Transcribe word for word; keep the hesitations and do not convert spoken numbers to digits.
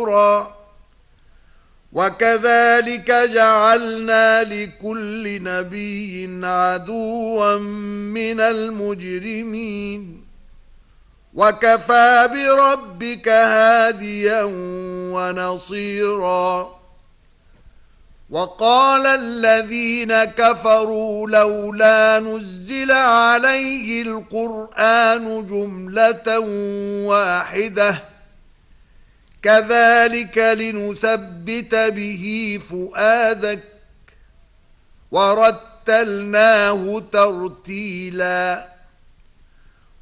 نفورا وكذلك جعلنا لكل نبي عدوا من المجرمين وكفى بربك هاديا ونصيرا وقال الذين كفروا لولا نزل عليه القرآن جملة واحدة كذلك لنثبت به فؤادك ورتلناه ترتيلا